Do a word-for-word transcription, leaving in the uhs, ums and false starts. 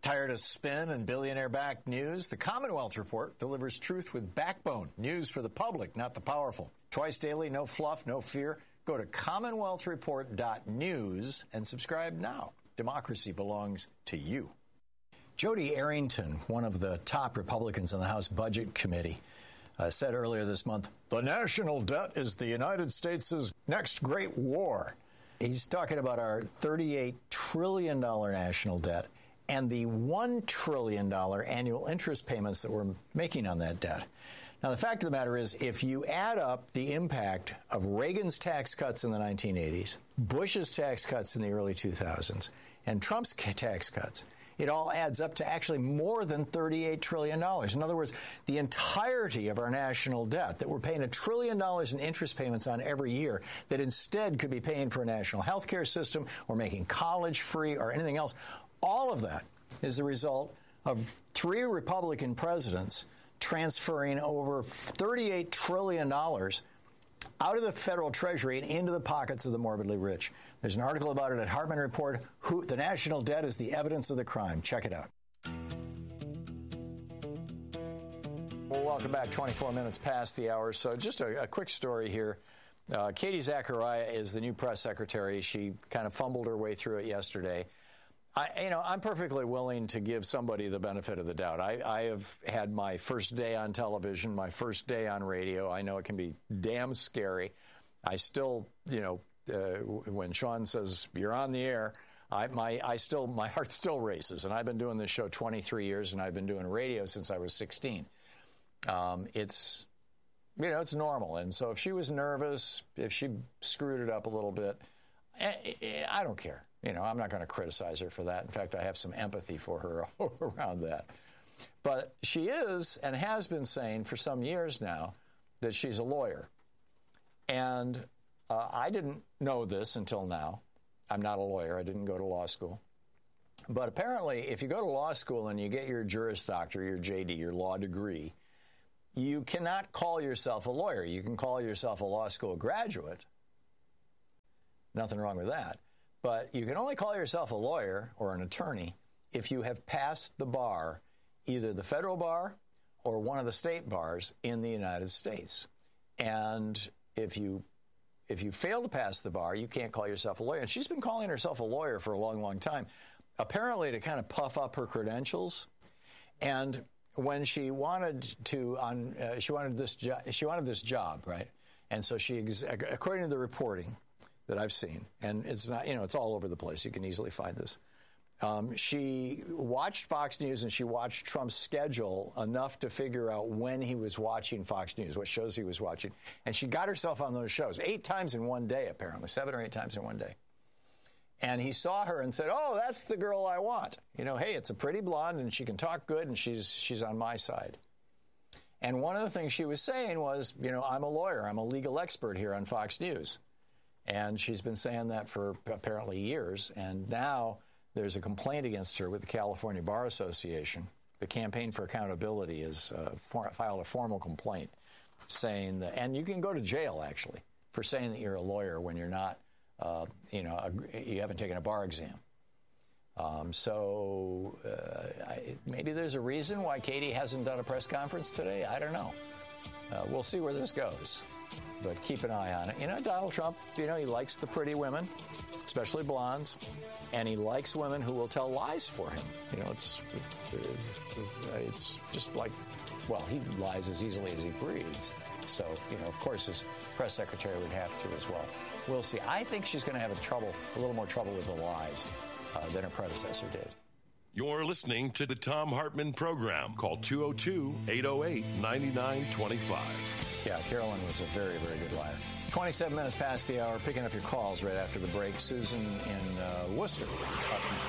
Tired of spin and billionaire-backed news? The Commonwealth Report delivers truth with backbone. News for the public, not the powerful. Twice daily, no fluff, no fear. Go to commonwealth report dot news and subscribe now. Democracy belongs to you. Jody Arrington, one of the top Republicans on the House Budget Committee, uh, said earlier this month, the national debt is the United States' next great war. He's talking about our thirty-eight trillion dollars national debt and the one trillion dollars annual interest payments that we're making on that debt. Now, the fact of the matter is, if you add up the impact of Reagan's tax cuts in the nineteen eighties, Bush's tax cuts in the early two thousands, and Trump's tax cuts, it all adds up to actually more than thirty-eight trillion dollars. In other words, the entirety of our national debt that we're paying a trillion dollars in interest payments on every year that instead could be paying for a national health care system or making college free or anything else, all of that is the result of three Republican presidents transferring over thirty-eight trillion dollars out of the federal treasury and into the pockets of the morbidly rich. There's an article about it at Hartman Report. Who, the national debt is the evidence of the crime. Check it out. Well, welcome back. twenty-four minutes past the hour. So just a, a quick story here. Uh, Katie Zachariah is the new press secretary. She kind of fumbled her way through it yesterday. I, you know, I'm perfectly willing to give somebody the benefit of the doubt. I, I have had my first day on television, my first day on radio. I know it can be damn scary. I still, you know, uh, when Sean says you're on the air, I, my, I still, my heart still races. And I've been doing this show twenty-three years, and I've been doing radio since I was sixteen. Um, it's, you know, it's normal. And so if she was nervous, if she screwed it up a little bit, I, I don't care. You know, I'm not going to criticize her for that. In fact, I have some empathy for her around that. But she is and has been saying for some years now that she's a lawyer. And uh, I didn't know this until now. I'm not a lawyer. I didn't go to law school. But apparently, if you go to law school and you get your Juris Doctor, your J D, your law degree, you cannot call yourself a lawyer. You can call yourself a law school graduate. Nothing wrong with that. But you can only call yourself a lawyer or an attorney if you have passed the bar, either the federal bar or one of the state bars in the United States. And if you if you fail to pass the bar, you can't call yourself a lawyer. And she's been calling herself a lawyer for a long, long time, apparently to kind of puff up her credentials. And when she wanted to, on uh, she wanted this jo- she wanted this job, right? And so she, ex- according to the reporting that I've seen, and it's not, you know, it's all over the place. You can easily find this. Um, she watched Fox News and she watched Trump's schedule enough to figure out when he was watching Fox News, what shows he was watching. And she got herself on those shows eight times in one day, apparently, seven or eight times in one day. And he saw her and said, oh, that's the girl I want. You know, hey, it's a pretty blonde and she can talk good and she's she's on my side. And one of the things she was saying was, you know, I'm a lawyer. I'm a legal expert here on Fox News. And she's been saying that for apparently years. And now there's a complaint against her with the California Bar Association. The Campaign for Accountability has uh, for, filed a formal complaint saying that, and you can go to jail, actually, for saying that you're a lawyer when you're not, uh, you know, a, you haven't taken a bar exam. Um, so uh, I, maybe there's a reason why Katie hasn't done a press conference today. I don't know. Uh, we'll see where this goes. But keep an eye on it. You know, Donald Trump, you know, he likes the pretty women, especially blondes, and he likes women who will tell lies for him. You know, it's it's just like, well, he lies as easily as he breathes. So, you know, of course, his press secretary would have to as well. We'll see. I think she's going to have a trouble, a little more trouble with the lies uh, than her predecessor did. You're listening to the Thom Hartmann Program. Call two oh two, eight oh eight, nine nine two five. Yeah, Carolyn was a very, very good liar. twenty-seven minutes past the hour, picking up your calls right after the break. Susan in uh, Worcester.